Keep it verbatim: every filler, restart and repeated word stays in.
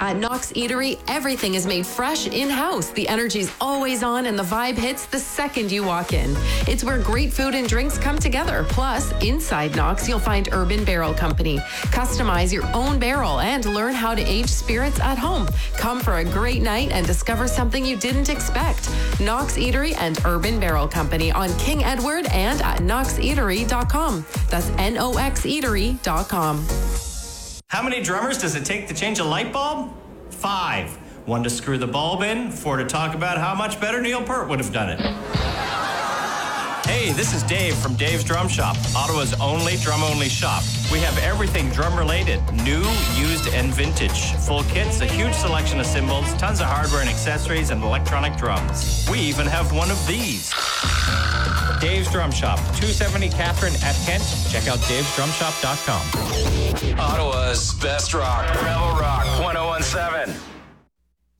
At Knox Eatery, everything is made fresh in-house. The energy's always on and the vibe hits the second you walk in. It's where great food and drinks come together. Plus, inside Knox, you'll find Urban Barrel Company. Customize your own barrel and learn how to age spirits at home. Come for a great night and discover something you didn't expect. Knox Eatery and Urban Barrel Company on King Edward and at knox eatery dot com. That's N O X eatery dot com. How many drummers does it take to change a light bulb? Five. One to screw the bulb in, four to talk about how much better Neil Peart would have done it. Hey, this is Dave from Dave's Drum Shop, Ottawa's only drum-only shop. We have everything drum-related, new, used, and vintage. Full kits, a huge selection of cymbals, tons of hardware and accessories, and electronic drums. We even have one of these. Dave's Drum Shop, two seventy Catherine at Kent. Check out daves drum shop dot com. Ottawa's best rock, Rebel Rock, one oh one seven.